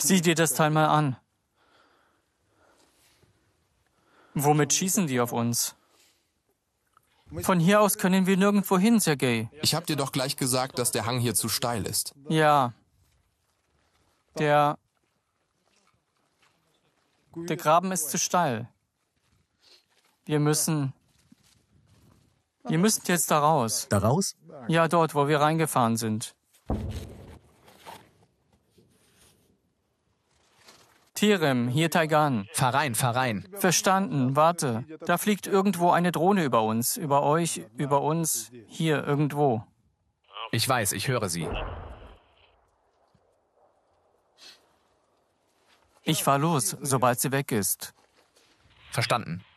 Sieh dir das Teil mal an. Womit schießen die auf uns? Von hier aus können wir nirgendwo hin, Sergej. Ich habe dir doch gleich gesagt, dass der Hang hier zu steil ist. Ja. Der Graben ist zu steil. Wir müssen jetzt da raus. Da raus? Ja, dort, wo wir reingefahren sind. Tirem, hier Taigan. Fahr rein. Verstanden, warte. Da fliegt irgendwo eine Drohne über uns, über euch, über uns, hier irgendwo. Ich weiß, ich höre sie. Ich fahr los, sobald sie weg ist. Verstanden.